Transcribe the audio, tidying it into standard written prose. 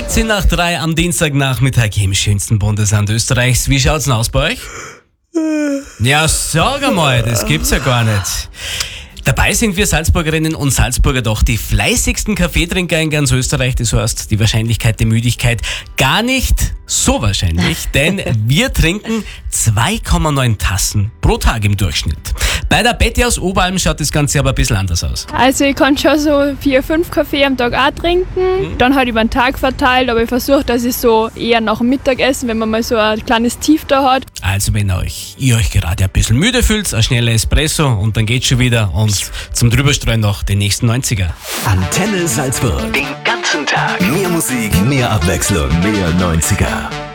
13 nach 3 am Dienstagnachmittag im schönsten Bundesland Österreichs. Wie schaut's denn aus bei euch? Ja, sag einmal, das gibt's ja gar nicht. Dabei sind wir Salzburgerinnen und Salzburger doch die fleißigsten Kaffeetrinker in ganz Österreich. Das heißt, die Wahrscheinlichkeit der Müdigkeit gar nicht so wahrscheinlich, denn wir trinken 2,9 Tassen pro Tag im Durchschnitt. Bei der Betty aus Oberalm schaut das Ganze aber ein bisschen anders aus. Also ich kann schon so 4, 5 Kaffee am Tag auch trinken, dann halt über den Tag verteilt, aber ich versuche, dass ich so eher nach dem Mittagessen, wenn man mal so ein kleines Tief da hat. Also wenn ihr euch gerade ein bisschen müde fühlt, ein schneller Espresso und dann geht's schon wieder und zum Drüberstreuen noch den nächsten 90er. Antenne Salzburg. Den ganzen Tag. Mehr Musik, mehr Abwechslung, mehr 90er.